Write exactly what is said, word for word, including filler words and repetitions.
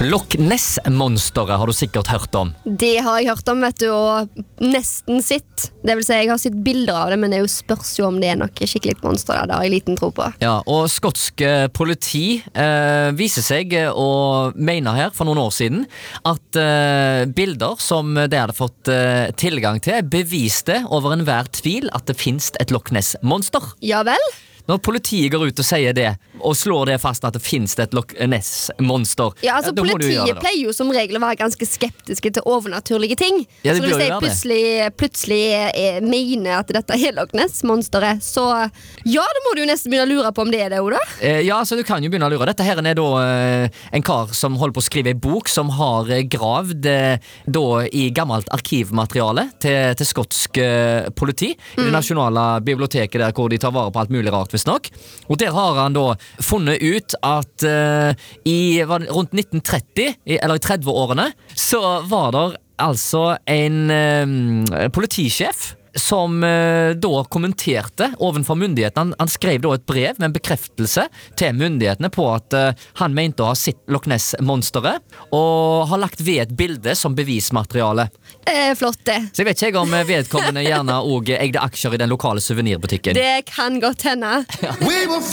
Loch Ness-monsteret har du sikkert hørt om. Det har jeg hørt om, vet du, og nesten sitt. Det vil si, jeg har sett bilder av det, men det er jo spørs jo om det er noe skikkelig monster. Det har jeg liten tro på. Ja, og skotsk eh, politi eh, viser seg eh, å mene her for noen år siden at eh, bilder som de hadde fått eh, tilgang til beviste over enhver tvil at det finnes et Loch Ness-monster. Ja vel? Når politiet går ut og sier det, og slår det fast at det finnes et Loch Ness-monster, Ja, altså da må du gjøre Politiet det, da. pleier jo som regel å være ganske skeptiske til overnaturlige ting. Ja, de så bør hvis jo jeg være det. plutselig, plutselig eh, mener at dette er Loch Ness-monsteret, så ja, da må du jo nesten begynne å lure på om det er det, Oda. Eh, ja, så du kan jo begynne å lure. Dette her er da eh, en kar som holder på å skrive en bok som har eh, gravd eh, da i gammelt arkivmateriale til, til skotsk eh, politi i det nasjonale biblioteket der hvor de tar vare på alt mulig rart, visst nok. Og der har han da funnet ut at eh, i var det rundt nitten tretti, i, eller i tretti-årene, så var det altså en eh, politisjef som eh, da kommenterte overfor myndighetene. Han, han skrev da et brev med en bekreftelse til myndighetene på at eh, han mente å ha sett Loch Ness-monsteret, og har lagt ved et bilde som bevismateriale. Eh, flott det. Så jeg vet ikke jeg om vedkommende gjerne også eide aksjer i den lokale suvenirbutikken. Det kan godt hende. We will